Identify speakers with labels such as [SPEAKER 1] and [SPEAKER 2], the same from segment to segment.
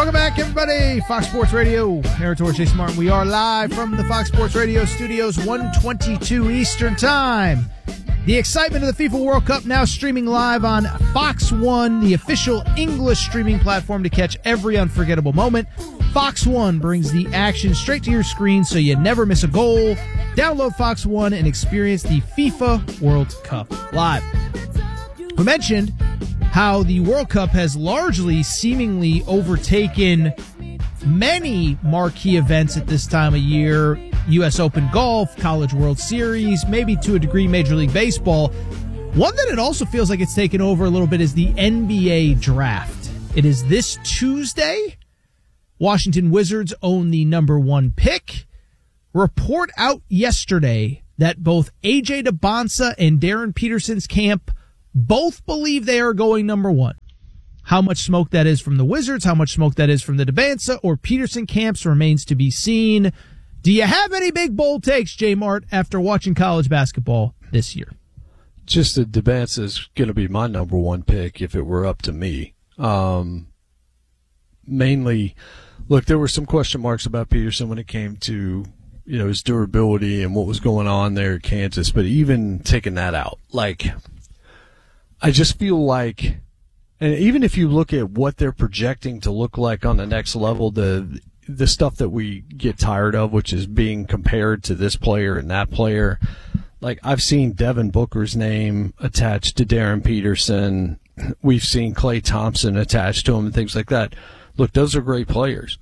[SPEAKER 1] Welcome back, everybody. Fox Sports Radio. Aaron Torres, Jason Martin. We are live from the Fox Sports Radio studios, 1:22 Eastern Time. The excitement of the FIFA World Cup now streaming live on Fox One, the official English streaming platform to catch every unforgettable moment. Fox One brings the action straight to your screen so you never miss a goal. Download Fox One and experience the FIFA World Cup live. We mentioned how the World Cup has largely seemingly overtaken many marquee events at this time of year. U.S. Open Golf, College World Series, maybe to a degree Major League Baseball. One that it also feels like it's taken over a little bit is the NBA Draft. It is this Tuesday. Washington Wizards own the number one pick. Report out yesterday that both A.J. Dybantsa and Darren Peterson's camp both believe they are going number one. How much smoke that is from the Wizards, how much smoke that is from the Dybantsa or Peterson camps remains to be seen. Do you have any big bold takes, J. Mart, after watching college basketball this year?
[SPEAKER 2] Just that Dybantsa is going to be my number one pick if it were up to me. Mainly, look, there were some question marks about Peterson when it came to, his durability and what was going on there at Kansas. But even taking that out, I just feel like, and even if you look at what they're projecting to look like on the next level, the stuff that we get tired of, which is being compared to this player and that player, I've seen Devin Booker's name attached to Darren Peterson. We've seen Klay Thompson attached to him and things like that. Look, those are great players.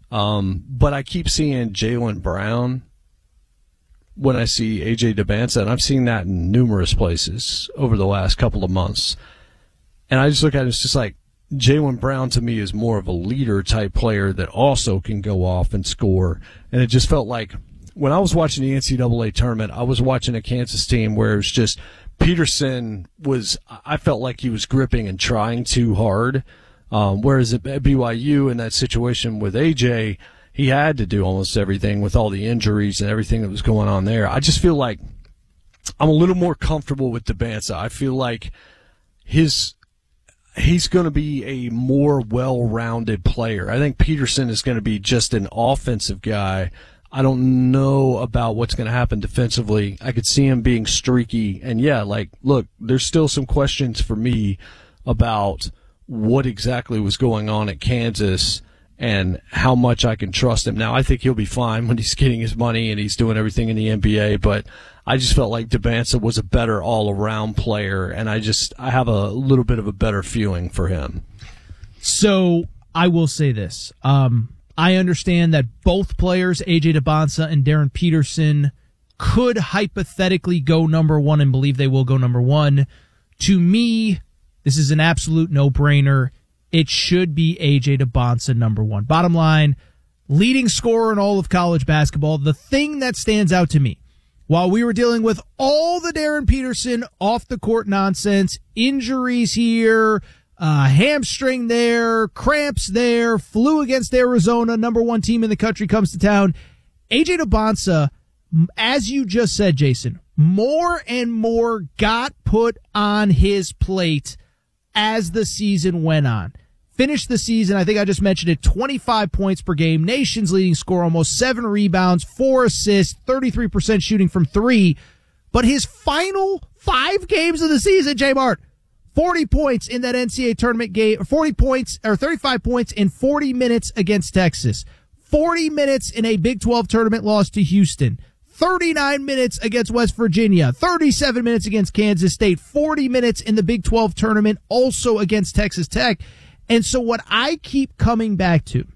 [SPEAKER 2] But I keep seeing Jaylen Brown when I see A.J. Dybantsa, and I've seen that in numerous places over the last couple of months. And I just look at it, it's just like Jaylen Brown to me is more of a leader-type player that also can go off and score. And it just felt like when I was watching the NCAA tournament, I was watching a Kansas team where it was just Peterson I felt like he was gripping and trying too hard. Whereas at BYU in that situation with A.J., he had to do almost everything with all the injuries and everything that was going on there. I just feel like I'm a little more comfortable with Dybantsa. I feel like he's going to be a more well-rounded player. I think Peterson is going to be just an offensive guy. I don't know about what's going to happen defensively. I could see him being streaky. And, look, there's still some questions for me about what exactly was going on at Kansas and how much I can trust him. Now, I think he'll be fine when he's getting his money and he's doing everything in the NBA, but I just felt like Dybantsa was a better all-around player, and I have a little bit of a better feeling for him.
[SPEAKER 1] So I will say this. I understand that both players, A.J. Dybantsa and Darren Peterson, could hypothetically go number one and believe they will go number one. To me, this is an absolute no-brainer. It should be A.J. Dybantsa number one. Bottom line, leading scorer in all of college basketball. The thing that stands out to me, while we were dealing with all the Darren Peterson off-the-court nonsense, injuries here, hamstring there, cramps there, flu against Arizona, number one team in the country comes to town. A.J. Dybantsa, as you just said, Jason, more and more got put on his plate as the season went on. Finished the season, I think I just mentioned it, 25 points per game, nation's leading scorer, almost 7 rebounds, 4 assists, 33% shooting from 3. But his final 5 games of the season, J-Mart, 40 points in that NCAA tournament game, 35 points in 40 minutes against Texas, 40 minutes in a Big 12 tournament loss to Houston, 39 minutes against West Virginia, 37 minutes against Kansas State, 40 minutes in the Big 12 tournament, also against Texas Tech. And so what I keep coming back to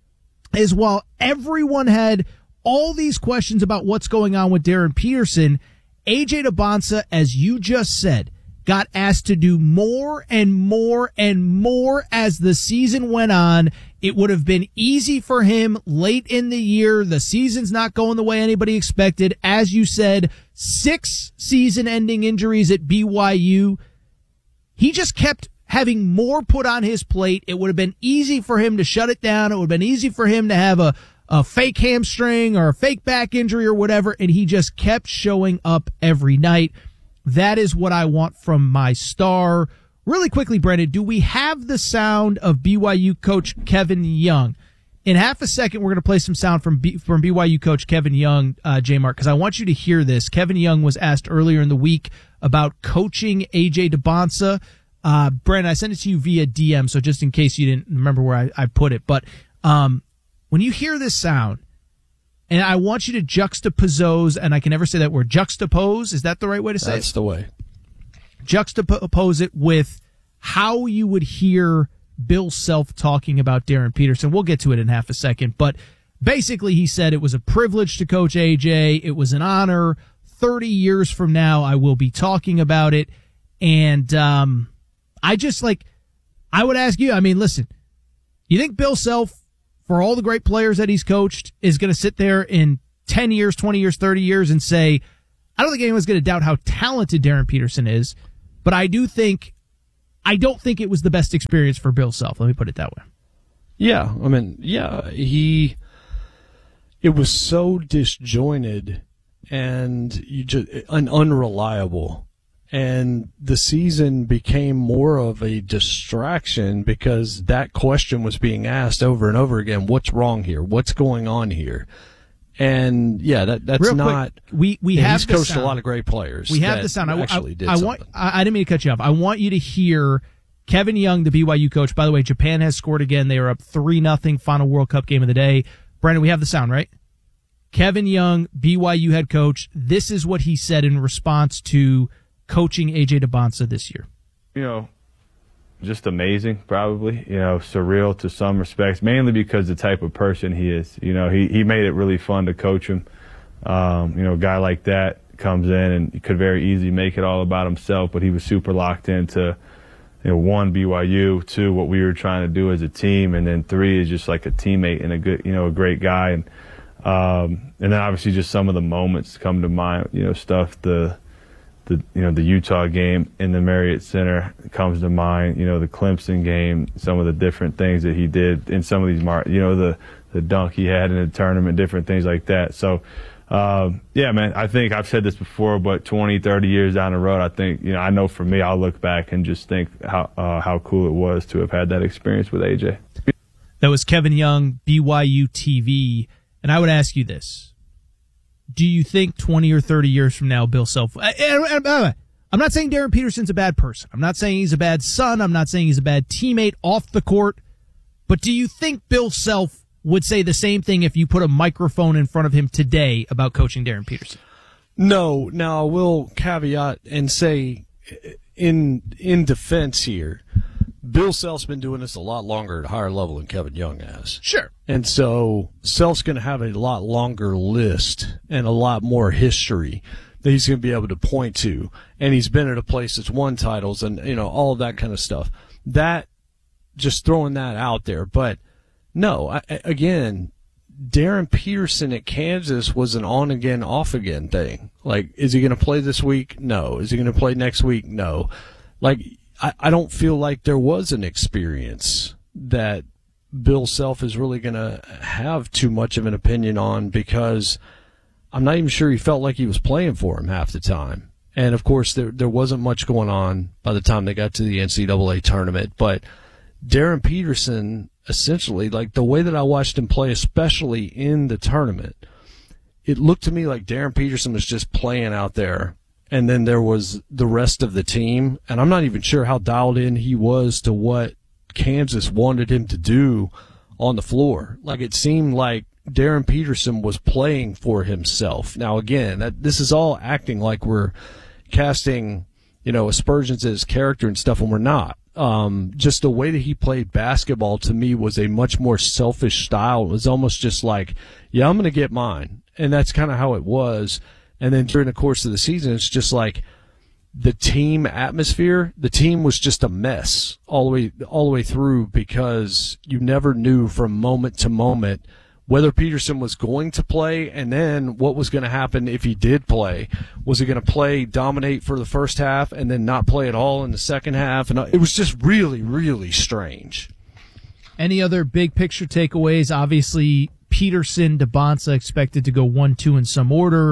[SPEAKER 1] is while everyone had all these questions about what's going on with Darren Peterson, A.J. Dybantsa, as you just said, got asked to do more and more and more as the season went on. It would have been easy for him late in the year. The season's not going the way anybody expected. As you said, 6 season-ending injuries at BYU. He just kept having more put on his plate. It would have been easy for him to shut it down. It would have been easy for him to have a fake hamstring or a fake back injury or whatever, and he just kept showing up every night. That is what I want from my star. really quickly, Brendan, do we have the sound of BYU coach Kevin Young? In half a second, we're going to play some sound from BYU coach Kevin Young, J-Mark, because I want you to hear this. Kevin Young was asked earlier in the week about coaching A.J. Dybonsa. Brendan, I sent it to you via DM, so just in case you didn't remember where I put it. But when you hear this sound, and I want you to juxtapose, and I can never say that word, juxtapose, is that the right way to say it?
[SPEAKER 2] That's the way.
[SPEAKER 1] Juxtapose it with how you would hear Bill Self talking about Darren Peterson. We'll get to it in half a second, but basically he said it was a privilege to coach AJ. It was an honor. 30 years from now, I will be talking about it. And I would ask you, I mean, listen, you think Bill Self, for all the great players that he's coached, is going to sit there in 10 years, 20 years, 30 years and say, I don't think anyone's going to doubt how talented Darren Peterson is, but I don't think it was the best experience for Bill Self. Let me put it that way.
[SPEAKER 2] Yeah, I mean, yeah, it was so disjointed and unreliable. And the season became more of a distraction because that question was being asked over and over again. What's wrong here? What's going on here? And yeah, that's real not.
[SPEAKER 1] Quick, we have
[SPEAKER 2] he's coached a lot of great players.
[SPEAKER 1] We have the sound. I didn't mean to cut you off. I want you to hear Kevin Young, the BYU coach. By the way, Japan has scored again. They are up 3-0. Final World Cup game of the day. Brandon, we have the sound, right? Kevin Young, BYU head coach. This is what he said in response to coaching A.J. Dybonsa this year.
[SPEAKER 3] You know, just amazing, probably. You know, surreal to some respects, mainly because the type of person he is. You know, he made it really fun to coach him. You know, a guy like that comes in and he could very easily make it all about himself, but he was super locked into, you know, 1, BYU, 2, what we were trying to do as a team, and then 3 is just like a teammate and a good, you know, a great guy. And then obviously just some of the moments come to mind, you know, stuff, the Utah game in the Marriott Center comes to mind, you know, the Clemson game, some of the different things that he did in some of these, you know, the dunk he had in the tournament, different things like that. So, yeah, man, I think I've said this before, but 20, 30 years down the road, I think, you know, I know for me, I'll look back and just think how cool it was to have had that experience with AJ.
[SPEAKER 1] That was Kevin Young, BYU TV. And I would ask you this. Do you think 20 or 30 years from now, Bill Self... I'm not saying Darren Peterson's a bad person. I'm not saying he's a bad son. I'm not saying he's a bad teammate off the court. But do you think Bill Self would say the same thing if you put a microphone in front of him today about coaching Darren Peterson?
[SPEAKER 2] No. Now, I will caveat and say, in defense here, Bill Self's been doing this a lot longer at a higher level than Kevin Young has.
[SPEAKER 1] Sure.
[SPEAKER 2] And so Self's going to have a lot longer list and a lot more history that he's going to be able to point to. And he's been at a place that's won titles and, you know, all of that kind of stuff. That, just throwing that out there. But no, again, Darren Peterson at Kansas was an on-again, off-again thing. Like, is he going to play this week? No. Is he going to play next week? No. Like, I don't feel like there was an experience that Bill Self is really going to have too much of an opinion on, because I'm not even sure he felt like he was playing for him half the time. And, of course, there wasn't much going on by the time they got to the NCAA tournament. But Darren Peterson, essentially, like the way that I watched him play, especially in the tournament, it looked to me like Darren Peterson was just playing out there. And then there was the rest of the team. And I'm not even sure how dialed in he was to what Kansas wanted him to do on the floor. Like, it seemed like Darren Peterson was playing for himself. Now, again, this is all acting like we're casting, you know, aspersions at his character and stuff, and we're not. Just the way that he played basketball to me was a much more selfish style. It was almost just like, yeah, I'm going to get mine. And that's kind of how it was. And then during the course of the season, it's just like the team atmosphere, the team was just a mess all the way through, because you never knew from moment to moment whether Peterson was going to play, and then what was going to happen if he did play. Was he going to play, dominate for the first half, and then not play at all in the second half? And it was just really, really strange.
[SPEAKER 1] Any other big picture takeaways? Obviously, Peterson, Dybonsa expected to go 1-2 in some order.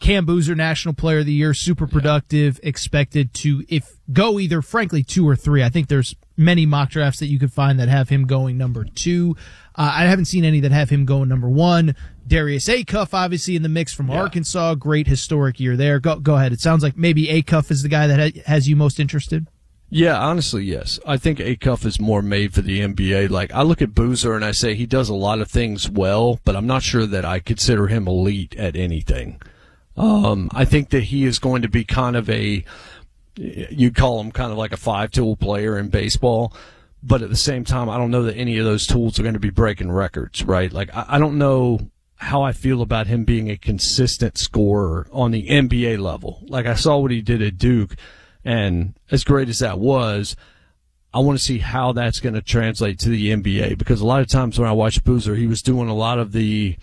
[SPEAKER 1] Cam Boozer, National Player of the Year, super productive, expected to go either, frankly, 2 or 3. I think there's many mock drafts that you could find that have him going number 2. I haven't seen any that have him going number 1. Darius Acuff, obviously, in the mix from Arkansas. Great historic year there. Go ahead. It sounds like maybe Acuff is the guy that has you most interested.
[SPEAKER 2] Yeah, honestly, yes. I think Acuff is more made for the NBA. Like, I look at Boozer and I say he does a lot of things well, but I'm not sure that I consider him elite at anything. I think that he is going to be kind of you'd call him kind of like a 5-tool player in baseball, but at the same time, I don't know that any of those tools are going to be breaking records, right? Like, I don't know how I feel about him being a consistent scorer on the NBA level. Like, I saw what he did at Duke, and as great as that was, I want to see how that's going to translate to the NBA, because a lot of times when I watched Boozer, he was doing a lot of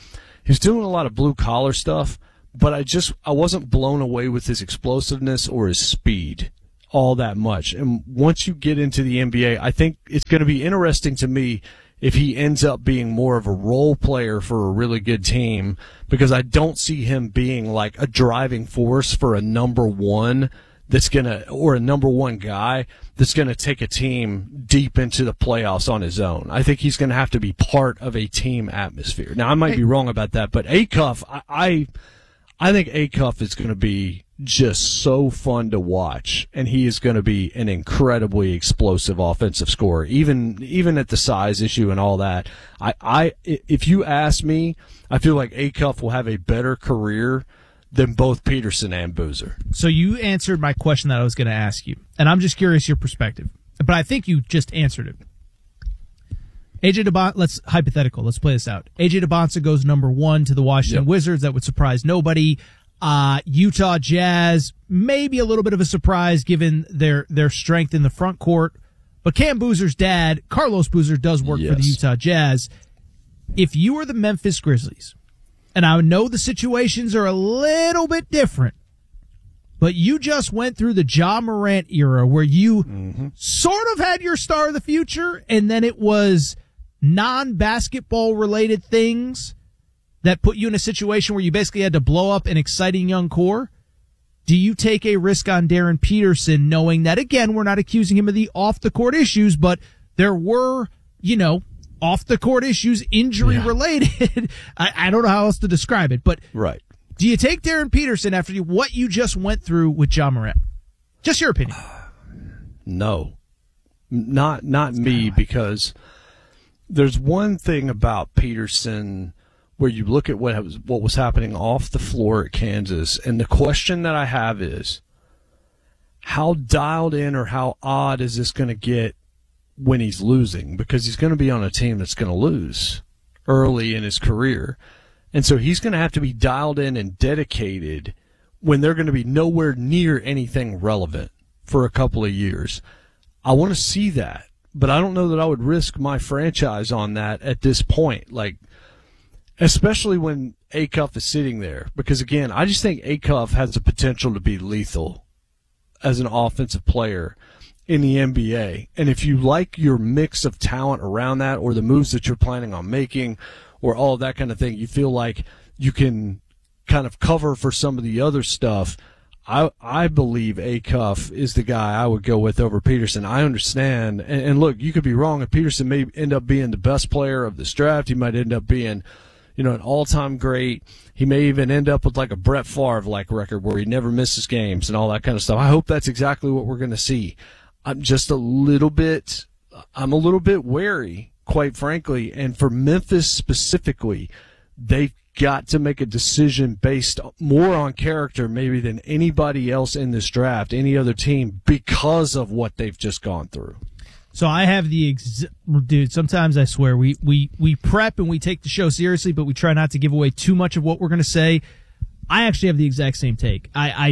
[SPEAKER 2] blue collar stuff, but I wasn't blown away with his explosiveness or his speed all that much. And once you get into the NBA, I think it's going to be interesting to me if he ends up being more of a role player for a really good team, because I don't see him being like a driving force for a number 1 or a number 1 guy that's going to take a team deep into the playoffs on his own. I think he's going to have to be part of a team atmosphere. Now, I might be wrong about that, but Acuff, I think Acuff is going to be just so fun to watch, and he is going to be an incredibly explosive offensive scorer, even at the size issue and all that. If you ask me, I feel like Acuff will have a better career than both Peterson and Boozer.
[SPEAKER 1] So you answered my question that I was going to ask you, and I'm just curious your perspective, but I think you just answered it. AJ DeBonsa, let's play this out. AJ DeBonsa goes number 1 to the Washington Wizards. That would surprise nobody. Utah Jazz, maybe a little bit of a surprise given their strength in the front court. But Cam Boozer's dad, Carlos Boozer, does work for the Utah Jazz. If you were the Memphis Grizzlies, and I know the situations are a little bit different, but you just went through the Ja Morant era where you sort of had your star of the future, and then it was non-basketball related things that put you in a situation where you basically had to blow up an exciting young core. Do you take a risk on Darren Peterson, knowing that, again, we're not accusing him of the off-the-court issues, but there were, off-the-court issues, injury-related. I don't know how else to describe it, but
[SPEAKER 2] right.
[SPEAKER 1] Do you take Darren Peterson after what you just went through with Ja Morant? Just your opinion.
[SPEAKER 2] No. Not me, because there's one thing about Peterson where you look at what was happening off the floor at Kansas, and the question that I have is, how dialed in or how odd is this going to get when he's losing? Because he's going to be on a team that's going to lose early in his career. And so he's going to have to be dialed in and dedicated when they're going to be nowhere near anything relevant for a couple of years. I want to see that, but I don't know that I would risk my franchise on that at this point. Like, especially when Acuff is sitting there, because again, I just think Acuff has the potential to be lethal as an offensive player in the NBA. And if you like your mix of talent around that, or the moves that you're planning on making, or all of that kind of thing, you feel like you can kind of cover for some of the other stuff, I believe Acuff is the guy I would go with over Peterson. I understand, and look, you could be wrong, and Peterson may end up being the best player of this draft. He might end up being, an all-time great. He may even end up with like a Brett Favre-like record where he never misses games and all that kind of stuff. I hope that's exactly what we're going to see. I'm a little bit wary, quite frankly, and for Memphis specifically, they've got to make a decision based more on character maybe than anybody else in this draft, any other team, because of what they've just gone through.
[SPEAKER 1] So I have dude, sometimes I swear we prep and we take the show seriously, but we try not to give away too much of what we're going to say. I actually have the exact same take. I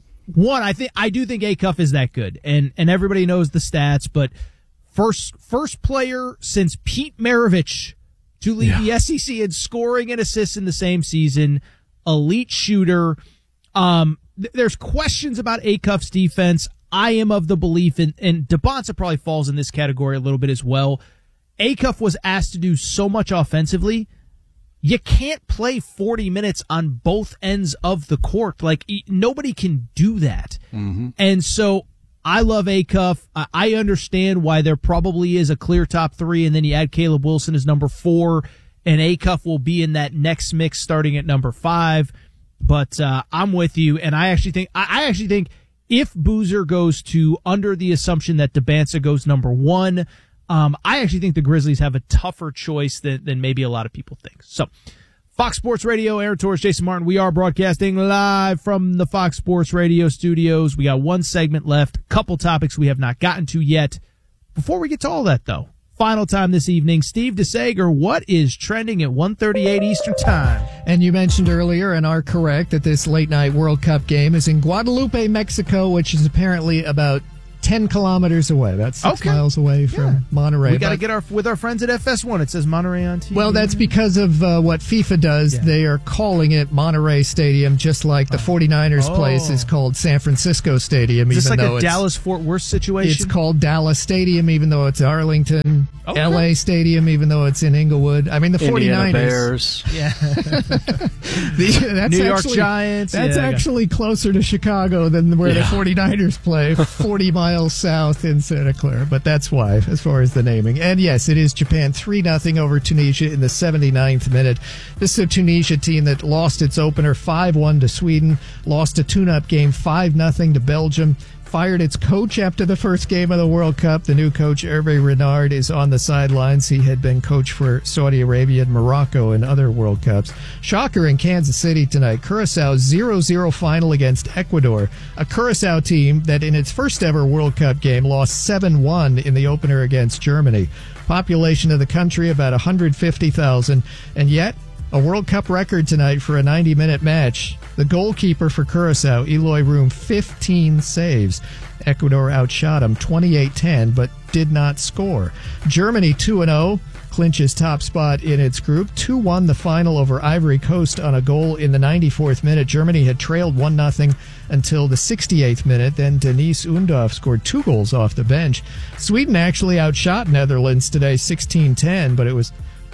[SPEAKER 1] do think Acuff is that good, and everybody knows the stats, but first player since Pete Maravich to lead the SEC in scoring and assists in the same season, elite shooter. There's questions about Acuff's defense. I am of the belief, and DeBonsa probably falls in this category a little bit as well. Acuff was asked to do so much offensively. you can't play 40 minutes on both ends of the court. Like, nobody can do that. Mm-hmm. And so I love Acuff. I understand why there probably is a clear top 3, and then you add Caleb Wilson as number 4, and Acuff will be in that next mix starting at number 5. But I'm with you, and I actually think if Boozer goes to under the assumption that Dembinsa goes number 1, I actually think the Grizzlies have a tougher choice than maybe a lot of people think. So, Fox Sports Radio, Aaron Torres, Jason Martin. We are broadcasting live from the Fox Sports Radio studios. We got one segment left, a couple topics we have not gotten to yet. Before we get to all that, though, final time this evening, Steve DeSager, what is trending at 1:38 Eastern Time?
[SPEAKER 4] And you mentioned earlier, and are correct, that this late-night World Cup game is in Guadalupe, Mexico, which is apparently about 10 kilometers away. That's 6 miles away from Monterrey.
[SPEAKER 1] We got to get with our friends at FS1. It says Monterrey on TV.
[SPEAKER 4] Well, that's because of what FIFA does. Yeah. They are calling it Monterey Stadium, just like the 49ers place is called San Francisco Stadium.
[SPEAKER 1] Is this like a Dallas-Fort Worth situation?
[SPEAKER 4] It's called Dallas Stadium, even though it's Arlington. LA Stadium, even though it's in Inglewood. I mean, the
[SPEAKER 2] Indiana
[SPEAKER 4] 49ers.
[SPEAKER 2] Bears.
[SPEAKER 1] Yeah.
[SPEAKER 4] That's
[SPEAKER 1] New York Giants.
[SPEAKER 4] That's actually closer to Chicago than where the 49ers play, 40 miles south in Santa Clara. But that's why, as far as the naming. And yes, it is Japan 3-0 over Tunisia in the 79th minute. This is a Tunisia team that lost its opener 5-1 to Sweden, lost a tune-up game 5-0 to Belgium, fired its coach after the first game of the World Cup. The new coach, Hervé Renard, is on the sidelines. He had been coach for Saudi Arabia and Morocco and other World Cups. Shocker in Kansas City tonight. Curaçao 0-0 final against Ecuador. A Curaçao team that in its first ever World Cup game lost 7-1 in the opener against Germany. Population of the country about 150,000, and yet a World Cup record tonight for a 90-minute match. The goalkeeper for Curaçao, Eloy Room, 15 saves. Ecuador outshot him 28-10, but did not score. Germany 2-0, clinches top spot in its group. 2-1 the final over Ivory Coast on a goal in the 94th minute. Germany had trailed 1-0 until the 68th minute. Then Denise Undorf scored 2 goals off the bench. Sweden actually outshot Netherlands today 16-10, but it was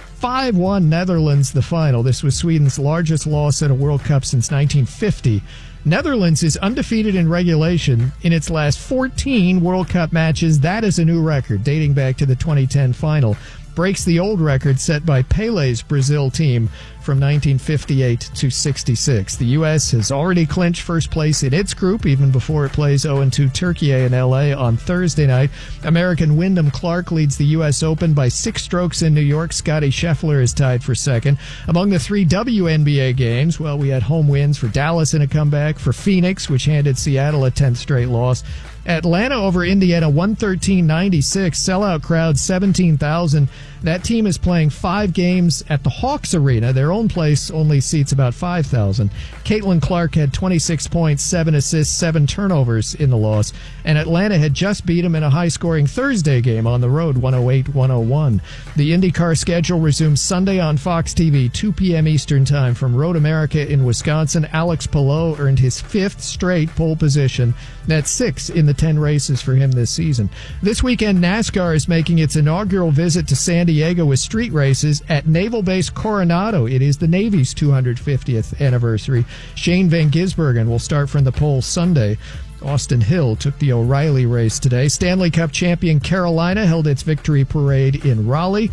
[SPEAKER 4] 5-1 Netherlands the final. This was Sweden's largest loss at a World Cup since 1950. Netherlands is undefeated in regulation in its last 14 World Cup matches. That is a new record dating back to the 2010 final. Breaks the old record set by Pele's Brazil team from 1958 to 66. The U.S. has already clinched first place in its group even before it plays 0-2 Turkey in L.A. on Thursday night. American Wyndham Clark leads the U.S. Open by 6 strokes in New York. Scotty Scheffler is tied for second. Among the 3 WNBA games, well, we had home wins for Dallas in a comeback, for Phoenix, which handed Seattle a 10th straight loss. Atlanta over Indiana 113-96, sellout crowd 17,000. That team is playing 5 games at the Hawks Arena. Their own place only seats about 5,000. Caitlin Clark had 26 points, 7 assists, 7 turnovers in the loss. And Atlanta had just beat them in a high-scoring Thursday game on the road, 108-101. The IndyCar schedule resumes Sunday on Fox TV, 2 p.m. Eastern Time from Road America in Wisconsin. Alex Palou earned his 5th straight pole position. That's 6 in the 10 races for him this season. This weekend, NASCAR is making its inaugural visit to San Diego with street races at Naval Base Coronado. It is the Navy's 250th anniversary. Shane Van Gisbergen will start from the pole Sunday. Austin Hill took the O'Reilly race today. Stanley Cup champion Carolina held its victory parade in Raleigh.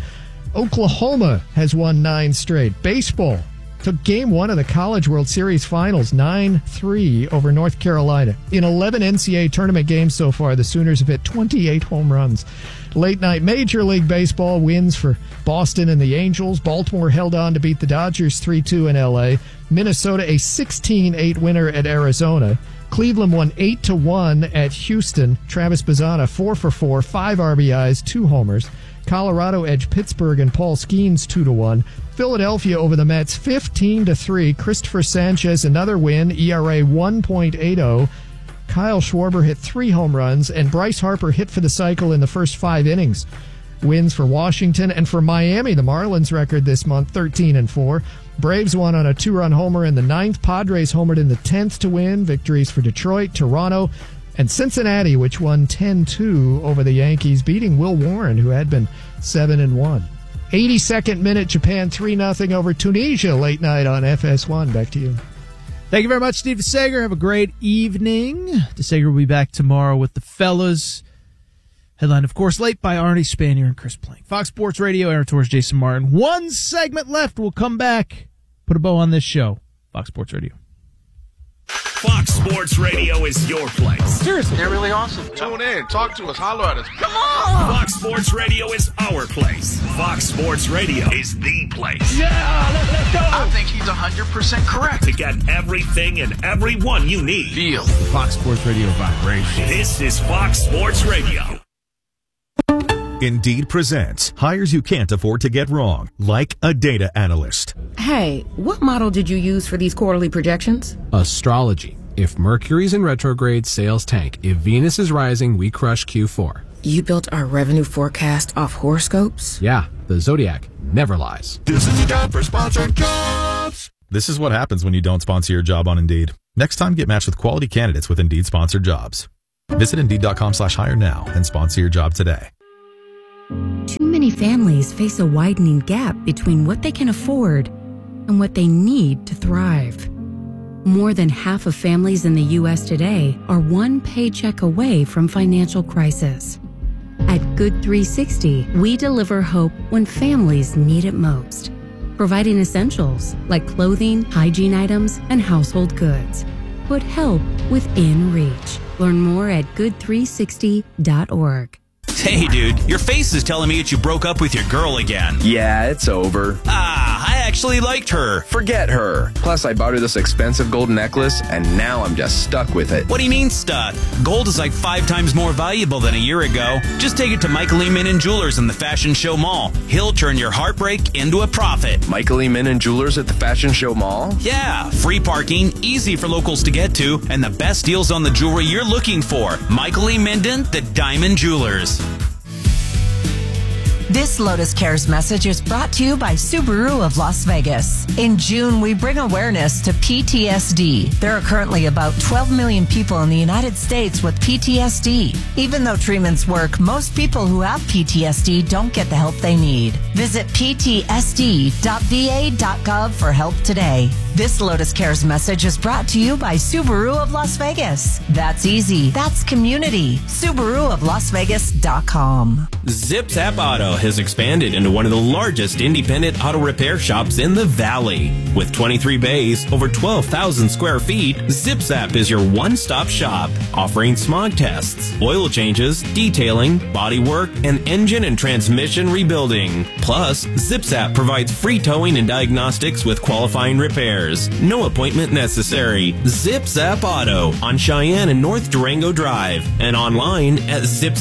[SPEAKER 4] Oklahoma has won 9 straight. Baseball took Game 1 of the College World Series Finals 9-3 over North Carolina. In 11 NCAA tournament games so far, the Sooners have hit 28 home runs. Late night Major League Baseball wins for Boston and the Angels. Baltimore held on to beat the Dodgers 3-2 in L.A. Minnesota a 16-8 winner at Arizona. Cleveland won 8-1 at Houston. Travis Bazzana 4 for 4, 5 RBIs, 2 homers. Colorado edged Pittsburgh and Paul Skeens 2-1. Philadelphia over the Mets 15-3. Christopher Sanchez another win, ERA 1.80. Kyle Schwarber hit 3 home runs, and Bryce Harper hit for the cycle in the first 5 innings. Wins for Washington and for Miami. The Marlins record this month 13-4. Braves won on a 2-run homer in the 9th. Padres homered in the 10th to win. Victories for Detroit, Toronto, and Cincinnati, which won 10-2 over the Yankees, beating Will Warren, who had been 7-1. 82nd minute, Japan 3-0 over Tunisia late night on FS1. Back to you.
[SPEAKER 1] Thank you very much, Steve DeSager. Have a great evening. DeSager will be back tomorrow with the fellas. Headline, of course, late by Arnie Spanier and Chris Plank. Fox Sports Radio, Aaron Torres, Jason Martin. One segment left. We'll come back, put a bow on this show. Fox Sports Radio.
[SPEAKER 5] Fox Sports Radio is your place.
[SPEAKER 6] Seriously, they're really awesome. Tune in, talk to us, holler at us.
[SPEAKER 5] Come on! Fox Sports Radio is our place. Fox Sports Radio is the place.
[SPEAKER 6] Yeah, let's go! I think he's 100% correct.
[SPEAKER 5] To get everything and everyone you need.
[SPEAKER 6] Feel
[SPEAKER 7] the Fox Sports Radio vibration.
[SPEAKER 5] This is Fox Sports Radio.
[SPEAKER 8] Indeed presents hires you can't afford to get wrong, like a data analyst.
[SPEAKER 9] Hey, what model did you use for these quarterly projections?
[SPEAKER 7] Astrology. If Mercury's in retrograde, sales tank. If Venus is rising, we crush Q4.
[SPEAKER 9] You built our revenue forecast off horoscopes?
[SPEAKER 7] Yeah, the Zodiac never lies.
[SPEAKER 10] This is the time for sponsored jobs.
[SPEAKER 11] This is what happens when you don't sponsor your job on Indeed. Next time, get matched with quality candidates with Indeed sponsored jobs. Visit Indeed.com/hire now and sponsor your job today.
[SPEAKER 12] Too many families face a widening gap between what they can afford and what they need to thrive. More than half of families in the U.S. today are one paycheck away from financial crisis. At Good 360, we deliver hope when families need it most, providing essentials like clothing, hygiene items, and household goods. Put help within reach. Learn more at good360.org.
[SPEAKER 13] Hey, dude, your face is telling me that you broke up with your girl again.
[SPEAKER 14] Yeah, it's over.
[SPEAKER 13] I actually liked her.
[SPEAKER 14] Forget her. Plus, I bought her this expensive gold necklace, and now I'm just stuck with it.
[SPEAKER 13] What do you mean stuck? Gold is like 5 times more valuable than a year ago. Just take it to Michael E. Minnan Jewelers in the Fashion Show Mall. He'll turn your heartbreak into a profit.
[SPEAKER 14] Michael E. Minnan Jewelers at the Fashion Show Mall?
[SPEAKER 13] Yeah, free parking, easy for locals to get to, and the best deals on the jewelry you're looking for. Michael E. Minnan, the Diamond Jewelers.
[SPEAKER 15] This Lotus Cares message is brought to you by Subaru of Las Vegas. In June, we bring awareness to PTSD. There are currently about 12 million people in the United States with PTSD. Even though treatments work, most people who have PTSD don't get the help they need. Visit ptsd.va.gov for help today. This Lotus Cares message is brought to you by Subaru of Las Vegas. That's easy. That's community. SubaruofLasVegas.com.
[SPEAKER 16] Zips App Auto has expanded into one of the largest independent auto repair shops in the Valley. With 23 bays, over 12,000 square feet, Zips App is your one-stop shop, offering smog tests, oil changes, detailing, body work, and engine and transmission rebuilding. Plus, Zips App provides free towing and diagnostics with qualifying repairs. No appointment necessary. Zips App Auto on Cheyenne and North Durango Drive and online at zips